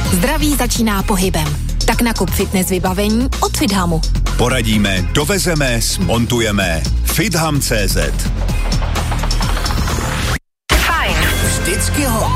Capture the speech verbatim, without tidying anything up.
Zdraví začíná pohybem. Tak nakup fitness vybavení od Fithamu. Poradíme, dovezeme, smontujeme. Fitham tečka cé zet